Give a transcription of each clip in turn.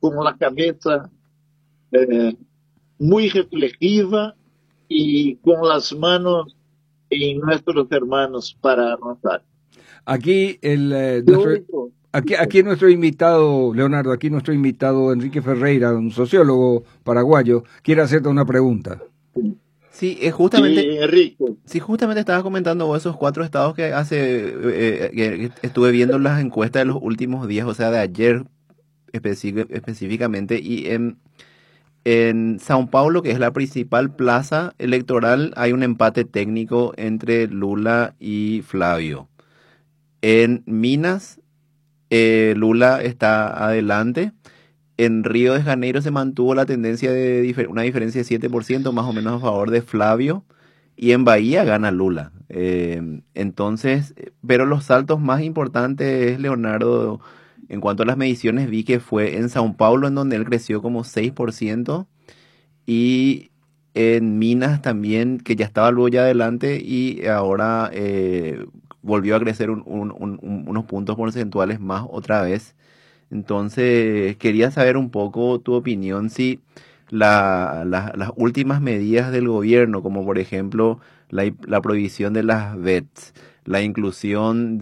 con la cabeza muy reflexiva y con las manos en nuestros hermanos para avanzar. Aquí aquí nuestro invitado, Leonardo, aquí nuestro invitado Enrique Ferreira, un sociólogo paraguayo, quiere hacerte una pregunta. Sí, justamente, Sí, Enrique. sí, justamente estabas comentando vos esos 4 estados que que estuve viendo las encuestas de los últimos días, o sea, de ayer específicamente, y en Sao Paulo, que es la principal plaza electoral, hay un empate técnico entre Lula y Flavio. En Minas, Lula está adelante. En Río de Janeiro se mantuvo la tendencia de una diferencia de 7% más o menos a favor de Flavio. Y en Bahía gana Lula. Entonces, pero los saltos más importantes, Leonardo, en cuanto a las mediciones, vi que fue en Sao Paulo, en donde él creció como 6%, y en Minas también, que ya estaba luego ya adelante, y ahora volvió a crecer unos puntos porcentuales más otra vez. Entonces, quería saber un poco tu opinión si las últimas medidas del gobierno, como por ejemplo la prohibición de las VETs, la inclusión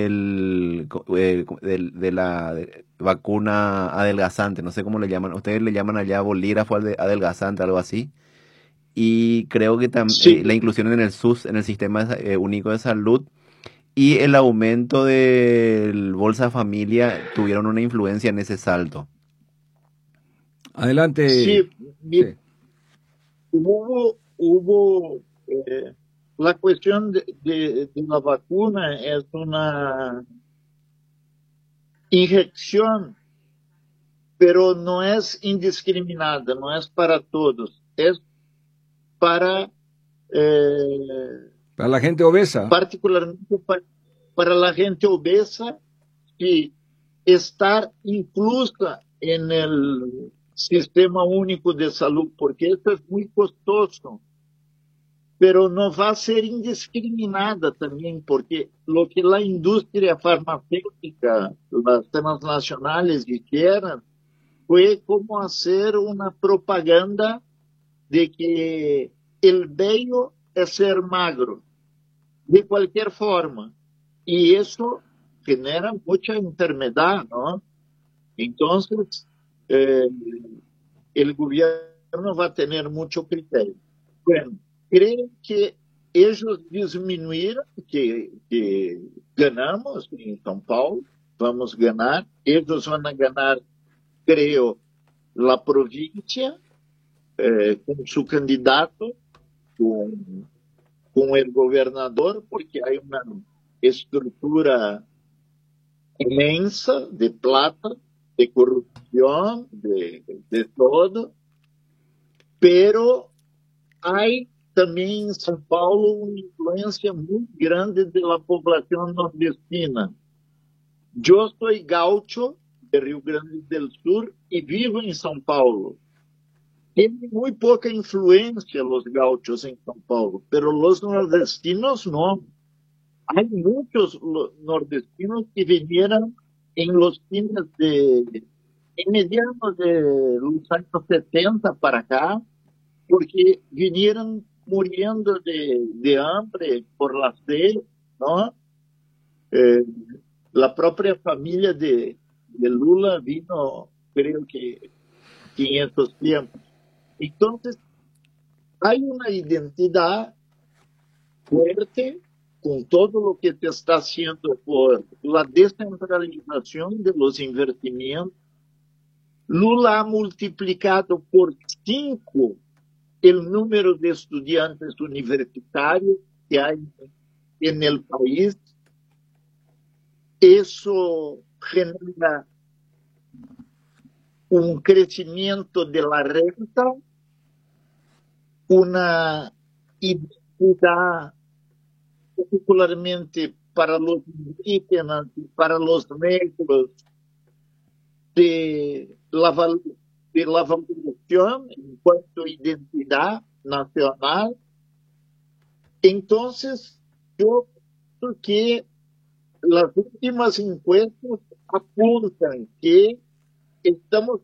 de la vacuna adelgazante, no sé cómo le llaman, ustedes le llaman allá bolígrafo adelgazante, algo así, y creo que Sí, la inclusión en el SUS, en el Sistema Único de Salud, y el aumento del Bolsa Familia tuvieron una influencia en ese salto. Adelante. sí, Sí. hubo la cuestión de la vacuna es una inyección, pero no es indiscriminada, no es para todos, es para Para la gente obesa. particularmente para la gente obesa que estar inclusa en el sistema único de salud, porque esto es muy costoso, pero no va a ser indiscriminada también, porque lo que la industria farmacéutica, las transnacionales hicieron, fue como hacer una propaganda de que el bello es ser magro, de cualquier forma. Y eso genera mucha enfermedad, ¿no? Entonces, eh, el gobierno va a tener mucho criterio. Bueno, creo que ellos disminuyeron, que ganamos en São Paulo, vamos ganar, ellos van a ganar, creo, la provincia con su candidato, con, con el gobernador, porque hay una estructura inmensa de plata, de corrupción, de todo, pero hay también en São Paulo una influencia muy grande de la población nordestina. Yo soy gaucho de Rio Grande del Sur y vivo en São Paulo. Tienen muy poca influencia los gauchos en São Paulo, pero los nordestinos no. Hay muchos nordestinos que vinieron en los fines en mediados de los años 70 para acá, porque vinieron muriendo de hambre por la sed, ¿no? Eh, la propia familia de Lula vino, creo que 500 tiempos. Entonces, hay una identidad fuerte con todo lo que te está haciendo por la descentralización de los investimentos. Lula ha multiplicado por 5 el número de estudiantes universitarios que hay en el país. Eso genera un crecimiento de la renta, una identidad particularmente para los indígenas y para los negros de la valorización en cuanto a identidad nacional. Entonces, yo creo que las últimas encuestas apuntan que estamos